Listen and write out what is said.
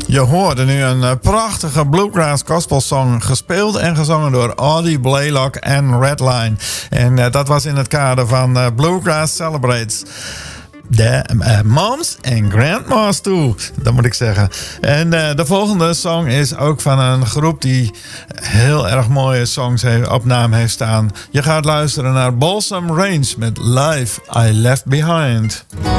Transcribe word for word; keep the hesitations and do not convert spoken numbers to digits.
Je hoorde nu een uh, prachtige bluegrass gospelsong, gespeeld en gezongen door Audie Blaylock en Redline. En uh, dat was in het kader van uh, Bluegrass Celebrates de uh, moms en grandmas toe, dat moet ik zeggen. En uh, de volgende song is ook van een groep die heel erg mooie songs heeft, op naam heeft staan. Je gaat luisteren naar Balsam Range met Life I Left Behind.